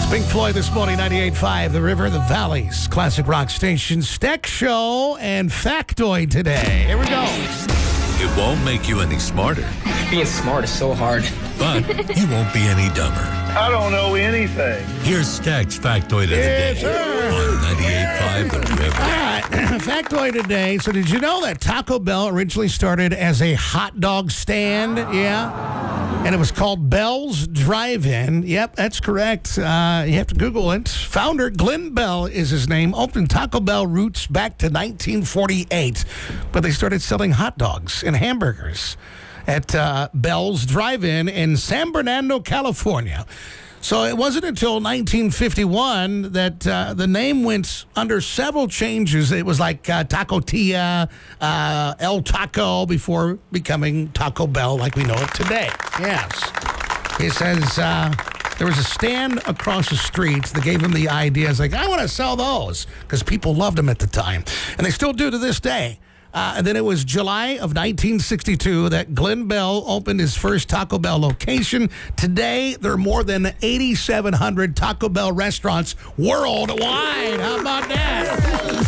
Pink Floyd this morning, 98.5, The River, The Valleys, classic rock station, Steck Show, and Factoid today. Here we go. It won't make you any smarter, Being smart is so hard. but you won't be any dumber. I don't know anything. Here's Stack's Factoid of the Yes, Day sir. on 98.5 The River. All right, Factoid today. So did you know that Taco Bell originally started as a hot dog stand? Yeah. And it was called Bell's Drive-In. Yep, that's correct. You have to Google it. Founder Glenn Bell is his name. Opened Taco Bell roots back to 1948. But they started selling hot dogs and hamburgers at Bell's Drive-In in San Bernardino, California. So it wasn't until 1951 that the name went under several changes. It was like Taco Tia, El Taco, before becoming Taco Bell like we know it today. Yes. He says there was a stand across the street that gave him the idea. It's like, I want to sell those because people loved them at the time. And they still do to this day. And then it was July of 1962 that Glenn Bell opened his first Taco Bell location. Today, there are more than 8,700 Taco Bell restaurants worldwide. How about that?